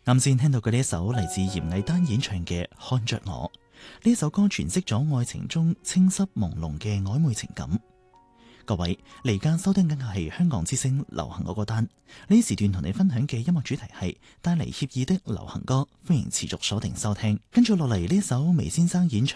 啱先聽到嘅呢一首嚟自嚴藝丹演唱嘅《看着我》，呢首歌詮釋咗愛情中清晰朦朧嘅曖昧情感。各位，嚟家收聽緊嘅係香港之聲流行歌單，呢時段同你分享嘅音樂主題係帶嚟愜意的流行歌，歡迎持續鎖定收聽。跟住落嚟呢首眉先生演唱